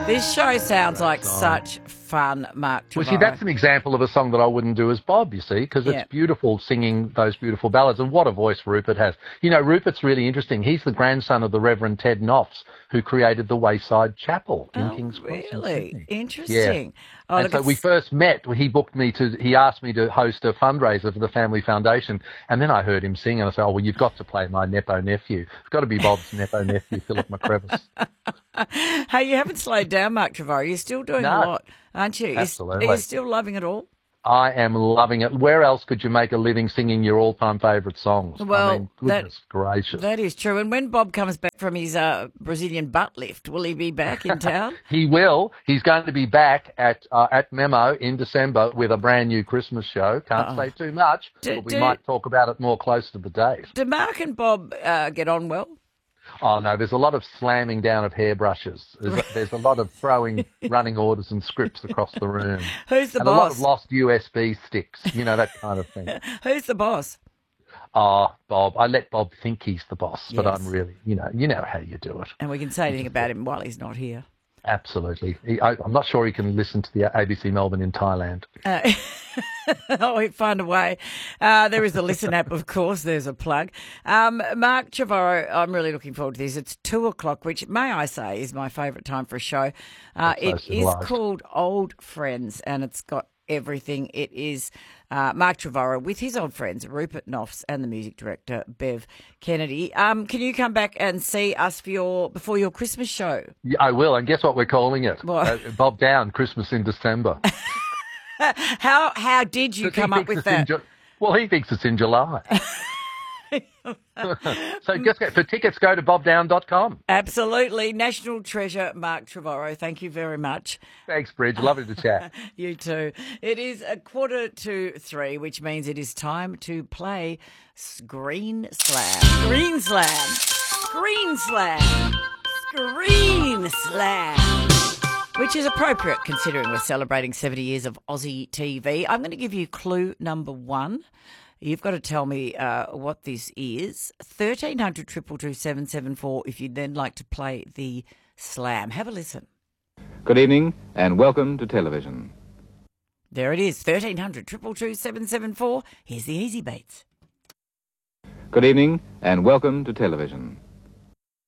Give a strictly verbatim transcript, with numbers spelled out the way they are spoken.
This show sounds Great like song. such fun, Mark Trevorrow. Well, see, that's an example of a song that I wouldn't do as Bob, you see, because it's Yeah. beautiful singing those beautiful ballads. And what a voice Rupert has. You know, Rupert's really interesting. He's the grandson of the Reverend Ted Knopfs, who created the Wayside Chapel in Oh, King's Cross in really? Sydney. Interesting. Yeah. Oh, and look, so we it's- first met. He booked me to. He asked me to host a fundraiser for the Family Foundation, and then I heard him sing, and I said, "Oh well, you've got to play my Nepo nephew. It's got to be Bob's Nepo nephew, Philip McCrevis." Hey, you haven't slowed down, Mark Trevorrow. You're still doing No. a lot, aren't you? You're- Absolutely. Are you still loving it all? I am loving it. Where else could you make a living singing your all-time favourite songs? Well, I mean, goodness that- gracious. That is true. And when Bob comes back from his uh, Brazilian butt lift, will he be back in town? He will. He's going to be back at uh, at Memo in December with a brand new Christmas show. Can't Uh-oh. say too much, Do- but we do- might talk about it more close to the date. Do Mark and Bob uh, get on well? Oh, no, there's a lot of slamming down of hairbrushes. There's a, there's a lot of throwing running orders and scripts across the room. Who's the and a lot boss? of lost U S B sticks, you know, that kind of thing. Who's the boss? Oh, Bob. I let Bob think he's the boss, but Yes. I'm really, you know, you know how you do it. And we can say anything about him while he's not here. Absolutely. He, I, I'm not sure he can listen to the A B C Melbourne in Thailand. Uh, oh, he'd find a way. Uh, there is the Listen app, of course. There's a plug. Um, Mark Trevorrow, I'm really looking forward to this. It's two o'clock, which, may I say, is my favourite time for a show. Uh, That's so it is civilised. called Old Friends, and it's got everything. It is uh, Mark Trevorrow with his old friends, Rupert Knopfs, and the music director, Bev Kennedy. Um, can you come back and see us for your before your Christmas show? Yeah, I will. And guess what we're calling it? What? Uh, Bob Down, Christmas in December. How how did you Because he come up thinks with it's in that? Ju- well, he thinks it's in July. So just get, for tickets, go to bob down dot com. Absolutely. National treasure, Mark Trevorrow. Thank you very much. Thanks, Bridge. Lovely to chat. You too. It is a quarter to three, which means it is time to play Screen Slam. Screen Slam. Screen Slam. Screen Slam. Which is appropriate considering we're celebrating seventy years of Aussie T V. I'm going to give you clue number one. You've got to tell me uh, what this is. thirteen hundred, two two two, seven seven four if you'd then like to play the slam. Have a listen. Good evening and welcome to television. There it is, thirteen hundred, two two two, seven seven four. Here's the easy beats. Good evening and welcome to television.